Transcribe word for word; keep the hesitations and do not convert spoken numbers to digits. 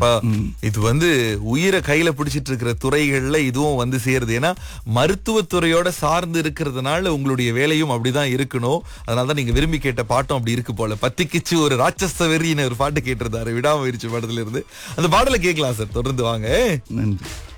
கண்டிப்பா இது வந்து உயிரை கையில பிடிச்சிட்டு இருக்கிற துறைகள்ல இதுவும் வந்து சேருது. ஏன்னா மருத்துவத்துறையோட சார்ந்து இருக்கிறதுனால உங்களுடைய வேலையும் அப்படிதான் இருக்கணும். அதனாலதான் நீங்க விரும்பி கேட்ட பாட்டும் அப்படி இருக்கு போல. பத்திக்கிச்சு ஒரு ராட்சச வெறின்னு ஒரு பாட்டு கேட்டிருந்தாரு விடாமுயற்சி படத்துல இருந்து. அந்த பாடலை கேட்கலாம் சார், தொடர்ந்து வாங்க. நன்றி.